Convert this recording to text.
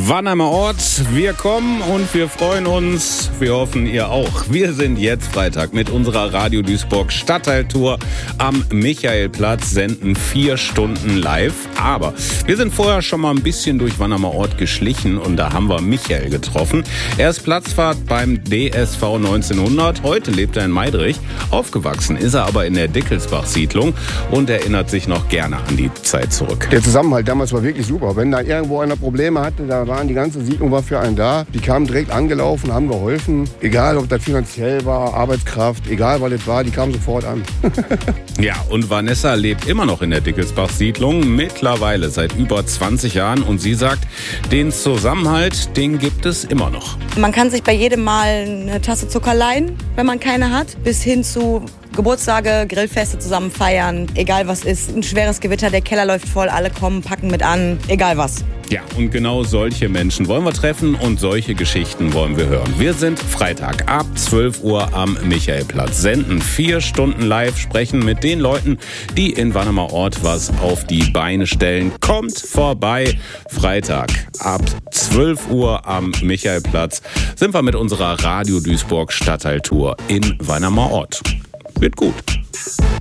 Wannheimer Ort, wir kommen und wir freuen uns. Wir hoffen, ihr auch. Wir sind jetzt Freitag mit unserer Radio Duisburg Stadtteiltour am Michaelplatz, senden 4 Stunden live. Aber wir sind vorher schon mal ein bisschen durch Wannheimer Ort geschlichen und da haben wir Michael getroffen. Er ist Platzwart beim DSV 1900. Heute lebt er in Meidrich. Aufgewachsen ist er aber in der Dickelsbach-Siedlung und erinnert sich noch gerne an die Zeit zurück. Der Zusammenhalt damals war wirklich super. Wenn da irgendwo einer Probleme hatte, da waren die ganze Siedlung war für einen da. Die kamen direkt angelaufen, haben geholfen. Egal, ob das finanziell war, Arbeitskraft, egal, was das war, die kamen sofort an. Ja, und Vanessa lebt immer noch in der Dickelsbach-Siedlung, mittlerweile seit über 20 Jahren. Und sie sagt, den Zusammenhalt, den gibt es immer noch. Man kann sich bei jedem Mal eine Tasse Zucker leihen, wenn man keine hat, bis hin zu Geburtstage, Grillfeste zusammen feiern, egal was ist. Ein schweres Gewitter, der Keller läuft voll, alle kommen, packen mit an, egal was. Ja, und genau solche Menschen wollen wir treffen und solche Geschichten wollen wir hören. Wir sind Freitag ab 12 Uhr am Michaelplatz, senden 4 Stunden live, sprechen mit den Leuten, die in Wannheimer Ort was auf die Beine stellen. Kommt vorbei, Freitag ab 12 Uhr am Michaelplatz sind wir mit unserer Radio Duisburg Stadtteiltour in Wannheimer Ort. Wird gut.